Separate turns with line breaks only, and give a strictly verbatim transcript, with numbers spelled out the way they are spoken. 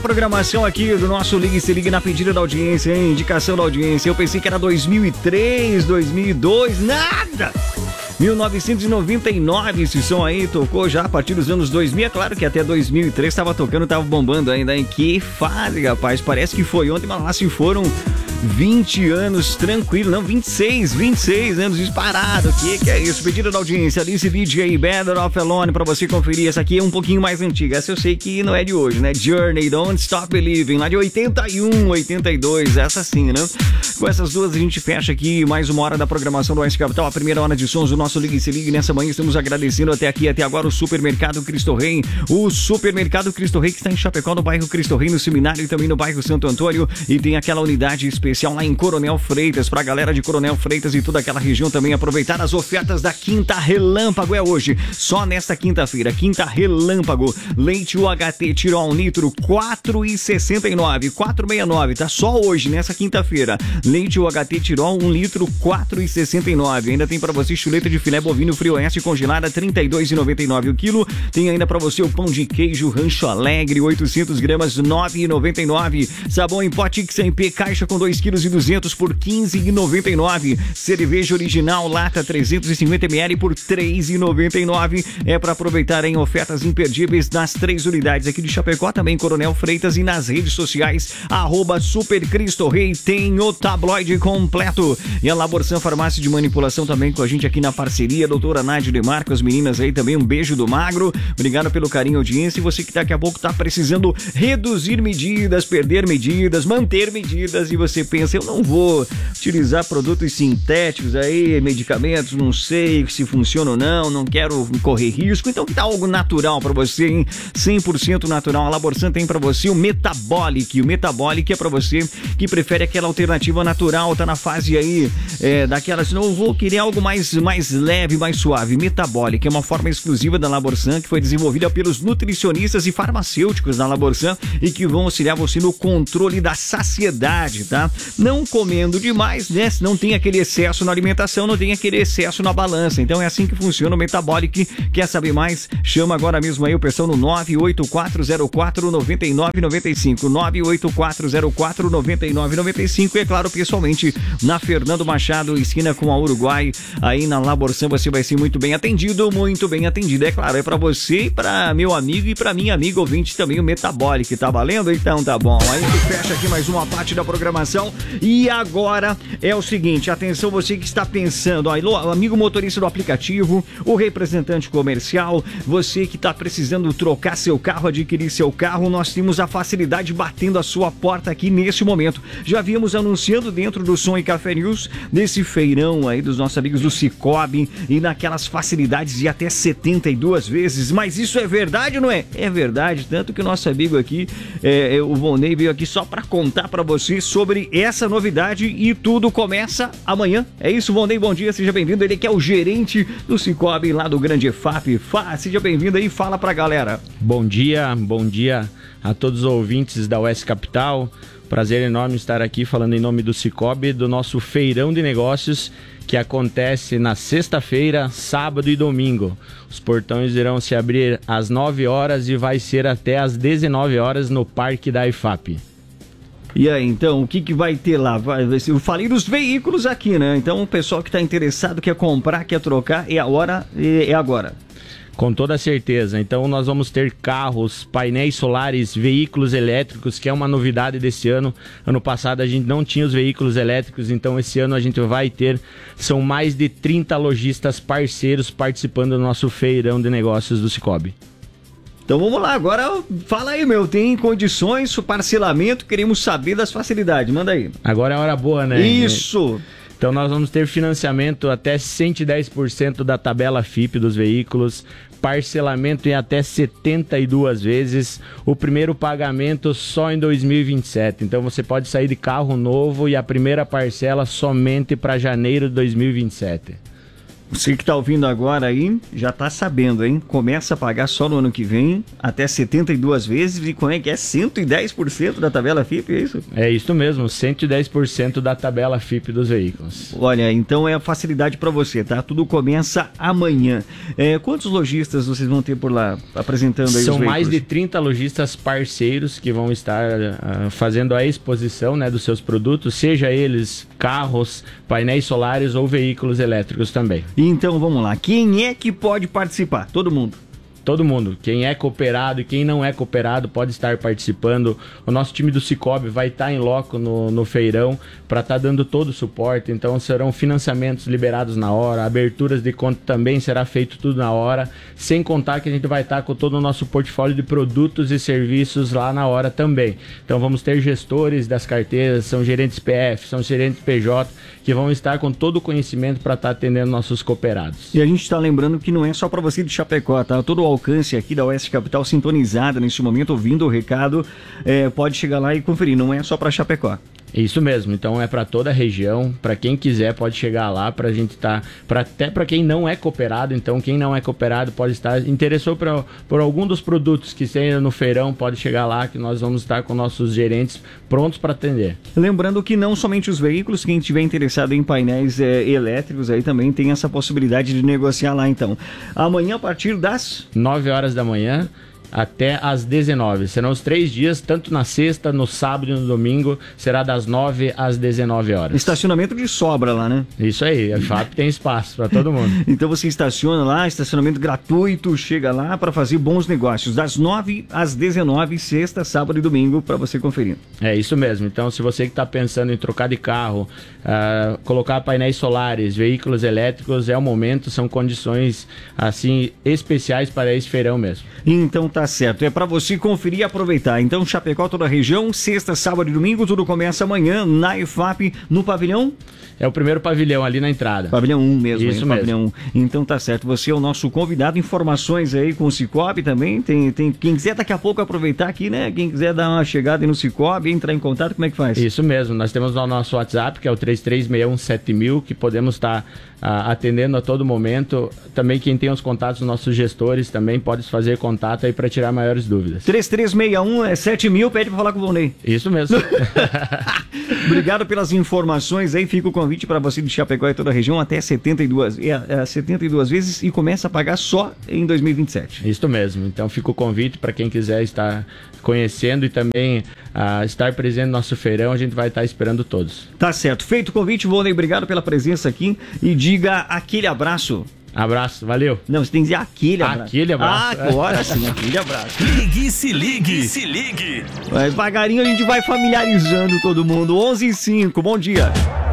Programação aqui do nosso Ligue Se Ligue na pedida da audiência, hein? Indicação da audiência. Eu pensei que era dois mil e três, dois mil e dois, nada! mil novecentos e noventa e nove, esse som aí tocou já a partir dos anos dois mil. É claro que até dois mil e três estava tocando, estava bombando ainda, hein? Que fase, rapaz. Parece que foi ontem, mas lá se foram vinte anos tranquilo, não, vinte e seis, vinte e seis anos disparado. Que que é isso? Pedido da audiência, Alice D J, Better Off Alone, pra você conferir. Essa aqui é um pouquinho mais antiga, essa eu sei que não é de hoje, né? Journey, Don't Stop Believing, lá de oitenta e um, oitenta e dois, essa sim, né? Com essas duas a gente fecha aqui mais uma hora da programação do Oeste Capital, a primeira hora de sons do nosso Ligue Se Ligue. Nessa manhã estamos agradecendo até aqui, até agora, o Supermercado Cristo Rei, o Supermercado Cristo Rei que está em Chapecó, no bairro Cristo Rei, no Seminário e também no bairro Santo Antônio, e tem aquela unidade especial lá em Coronel Freitas, pra galera de Coronel Freitas e toda aquela região também aproveitar as ofertas da Quinta Relâmpago. É hoje, só nesta quinta-feira, Quinta Relâmpago, leite U H T Tirol um litro, quatro reais e sessenta e nove centavos, quatro reais e sessenta e nove centavos, tá só hoje, nessa quinta-feira, leite U H T Tirol um litro, quatro reais e sessenta e nove centavos. Ainda tem pra você chuleta de filé bovino Frioeste congelada, trinta e dois reais e noventa e nove centavos o quilo. Tem ainda pra você o pão de queijo Rancho Alegre, oitocentos gramas, nove reais e noventa e nove centavos. Sabão em pote X M P, caixa com dois quilos e duzentos por quinze reais e noventa e nove centavos. Cerveja original lata trezentos e cinquenta mililitros por três reais e noventa e nove centavos. É para aproveitar em ofertas imperdíveis nas três unidades aqui de Chapecó, também Coronel Freitas, e nas redes sociais arroba Super Cristo Rei. Tem o tabloide completo e a Laborsan Farmácia de Manipulação também com a gente aqui na parceria, doutora Nádia de Marco, as meninas aí também, um beijo do Magro, obrigado pelo carinho e audiência. E você que daqui a pouco tá precisando reduzir medidas, perder medidas, manter medidas, e você pensa, eu não vou utilizar produtos sintéticos aí, medicamentos, não sei se funciona ou não, não quero correr risco, então que tá algo natural pra você, hein? cem por cento natural. A Laborsan tem pra você o Metabolic. O Metabolic é pra você que prefere aquela alternativa natural, tá na fase aí é, daquelas, não vou querer algo mais, mais leve, mais suave. Metabolic é uma forma exclusiva da Laborsan que foi desenvolvida pelos nutricionistas e farmacêuticos da Laborsan e que vão auxiliar você no controle da saciedade, tá? Não comendo demais, né? Não tem aquele excesso na alimentação, não tem aquele excesso na balança. Então é assim que funciona o Metabolic. Quer saber mais? Chama agora mesmo aí o pessoal no nove oito quatro zero quatro nove nove nove cinco, nove oito quatro zero quatro nove nove nove cinco, e é claro, pessoalmente na Fernando Machado, esquina com a Uruguai, aí na Laborsan você vai ser muito bem atendido, muito bem atendido, é claro, é pra você e pra meu amigo e pra minha amiga ouvinte também o Metabolic, tá valendo? Então tá bom, aí que fecha aqui mais uma parte da programação. E agora é o seguinte, atenção você que está pensando, ó, o amigo motorista do aplicativo, o representante comercial, você que está precisando trocar seu carro, adquirir seu carro, nós temos a facilidade batendo a sua porta aqui neste momento. Já víamos anunciando dentro do Som e Café News, desse feirão aí dos nossos amigos do Cicobi, e naquelas facilidades de até setenta e duas vezes, mas isso é verdade ou não é? É verdade, tanto que o nosso amigo aqui, é, o Vonei, veio aqui só para contar para você sobre essa novidade, e tudo começa amanhã. É isso, Vonei, bom dia, seja bem-vindo. Ele que é o gerente do Cicobi lá do Grande E F A P. Fá, seja bem-vindo aí, fala pra galera.
Bom dia, bom dia a todos os ouvintes da Oeste Capital. Prazer enorme estar aqui falando em nome do Cicobi, do nosso feirão de negócios que acontece na sexta-feira, sábado e domingo. Os portões irão se abrir às nove horas e vai ser até às dezenove horas no Parque da I F A P.
E aí, então, o que, que vai ter lá? Vai, eu falei dos veículos aqui, né? Então, o pessoal que está interessado, quer comprar, quer trocar, é a hora, é agora.
Com toda certeza. Então nós vamos ter carros, painéis solares, veículos elétricos, que é uma novidade desse ano. Ano passado a gente não tinha os veículos elétricos, então esse ano a gente vai ter. São mais de trinta lojistas parceiros participando do nosso feirão de negócios do Cicobi.
Então vamos lá, agora fala aí, meu, tem condições, parcelamento, queremos saber das facilidades, manda aí.
Agora é a hora boa, né?
Isso!
Então nós vamos ter financiamento até cento e dez por cento da tabela F I P dos veículos, parcelamento em até setenta e duas vezes, o primeiro pagamento só em dois mil e vinte e sete. Então você pode sair de carro novo e a primeira parcela somente para janeiro de dois mil e vinte e sete.
Você que tá ouvindo agora aí, já tá sabendo, hein? Começa a pagar só no ano que vem, até setenta e duas vezes, e como é que é? cento e dez por cento da tabela F I P, é isso?
É isso mesmo, cento e dez por cento da tabela F I P dos veículos.
Olha, então é a facilidade para você, tá? Tudo começa amanhã. É, quantos lojistas vocês vão ter por lá apresentando aí os
São
veículos?
mais de trinta lojistas parceiros que vão estar uh, fazendo a exposição, né, dos seus produtos, seja eles carros, painéis solares ou veículos elétricos também.
Então vamos lá, quem é que pode participar? Todo mundo?
Todo mundo, quem é cooperado e quem não é cooperado pode estar participando. O nosso time do Cicobi vai estar em loco no, no feirão para estar dando todo o suporte. Então serão financiamentos liberados na hora, aberturas de conta também será feito tudo na hora, sem contar que a gente vai estar com todo o nosso portfólio de produtos e serviços lá na hora também. Então vamos ter gestores das carteiras, são gerentes P F, são gerentes P J, que vão estar com todo o conhecimento para estar atendendo nossos cooperados.
E a gente está lembrando que não é só para você de Chapecó, tá? Todo o alcance aqui da Oeste Capital sintonizada neste momento, ouvindo o recado, é, pode chegar lá e conferir, não é só para Chapecó.
Isso mesmo, então é para toda a região, para quem quiser pode chegar lá, para a gente estar, tá, até para quem não é cooperado, então quem não é cooperado pode estar, interessou por, por algum dos produtos que tem no feirão, pode chegar lá que nós vamos estar com nossos gerentes prontos para atender.
Lembrando que não somente os veículos, quem estiver interessado em painéis é, elétricos aí também tem essa possibilidade de negociar lá então. Amanhã a partir das
nove horas da manhã até às dezenove. Serão os três dias, tanto na sexta, no sábado e no domingo, será das nove às dezenove horas.
Estacionamento de sobra lá, né?
Isso aí, a F A P tem espaço para todo mundo.
Então você estaciona lá, estacionamento gratuito, chega lá para fazer bons negócios, das nove às dezenove, sexta, sábado e domingo, para você conferir.
É isso mesmo, então se você que está pensando em trocar de carro, uh, colocar painéis solares, veículos elétricos, é o momento, são condições assim especiais para esse feirão mesmo.
Então tá certo, é para você conferir e aproveitar. Então Chapecó, toda a região, sexta, sábado e domingo, tudo começa amanhã na F A P, no pavilhão?
É o primeiro pavilhão ali na entrada.
Pavilhão um mesmo.
Isso
hein?
mesmo.
Pavilhão um. Então tá certo, você é o nosso convidado. Informações aí com o Cicobi também. Tem, tem, quem quiser daqui a pouco aproveitar aqui, né? Quem quiser dar uma chegada aí no Cicobi, entrar em contato, como é que faz?
Isso mesmo, nós temos o nosso WhatsApp, que é o três três seis um sete mil, que podemos estar ah, atendendo a todo momento. Também quem tem os contatos, nossos gestores, também pode fazer contato aí para tirar maiores dúvidas.
três três seis um sete mil, pede para falar com o Volney.
Isso mesmo.
Obrigado pelas informações aí, fica o convite para você de Chapecó e toda a região até setenta e duas, é, é, setenta e duas vezes e começa a pagar só em dois mil e vinte e sete.
Isso mesmo, então fica o convite para quem quiser estar conhecendo e também uh, estar presente no nosso feirão, a gente vai estar esperando todos.
Tá certo, feito o convite, Volney, obrigado pela presença aqui e diga aquele abraço.
Abraço, valeu.
Não, você tem que dizer aquele abraço.
Aquele abraço.
Ah, agora sim, aquele abraço.
Ligue, se ligue, se ligue.
Vai, devagarinho a gente vai familiarizando todo mundo. onze e cinco, bom dia.